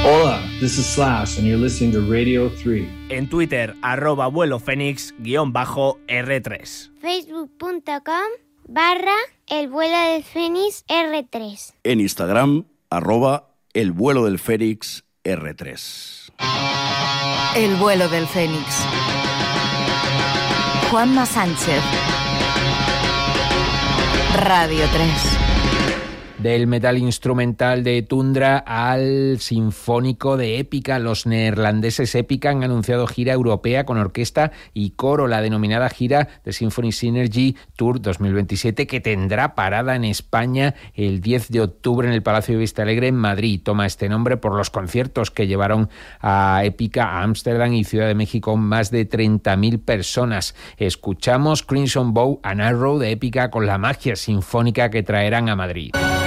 Hola, this is Slash and you're listening to Radio 3. En Twitter, @vuelofenix_R3. Facebook.com/elvuelodelfenix-R3. En Instagram, @elvuelodelfenix-R3. El vuelo del Fénix. Juanma Sánchez. Radio 3. Del metal instrumental de Tundra al sinfónico de Epica. Los neerlandeses Epica han anunciado gira europea con orquesta y coro, la denominada gira de Symphony Synergy Tour 2027, que tendrá parada en España el 10 de octubre en el Palacio de Vistalegre en Madrid. Toma este nombre por los conciertos que llevaron a Epica a Ámsterdam y Ciudad de México, más de 30.000 personas. Escuchamos Crimson Bow and Arrow de Epica con la magia sinfónica que traerán a Madrid.